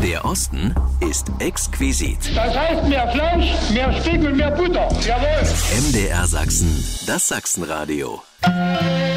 Der Osten ist exquisit. Das heißt mehr Fleisch, mehr Speck und mehr Butter. Jawohl. MDR Sachsen, das Sachsenradio.